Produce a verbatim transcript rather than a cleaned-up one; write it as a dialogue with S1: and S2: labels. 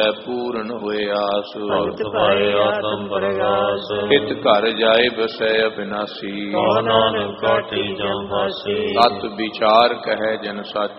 S1: ਪੂਰਨ ਹੋਏ ਆਸ।
S2: ਭਗਤ ਪਾਏ ਆਤਮ ਪ੍ਰਗਾਸ।
S1: ਹਿਤ ਘਰ ਜਾਏ ਬਸੈ ਅਬਿਨਾਸੀ।
S2: ਕੋ ਨਾਨਕ ਕਾਟੀ ਜਮ ਫਾਸੀ।
S1: ਤਤ ਵਿਚਾਰ ਕਹੈ ਜਨ ਸੱਚ।